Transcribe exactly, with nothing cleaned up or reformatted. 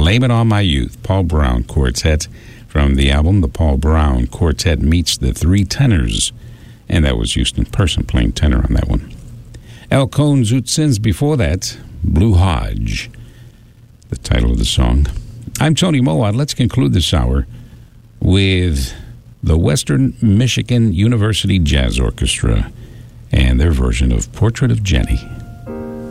Blame It On My Youth, Paul Brown Quartet, from the album The Paul Brown Quartet Meets the Three Tenors. And that was Houston Person playing tenor on that one. El Cohn Zutzins before that, Blue Hodge, the title of the song. I'm Tony Mowat. Let's conclude this hour with the Western Michigan University Jazz Orchestra and their version of Portrait of Jenny.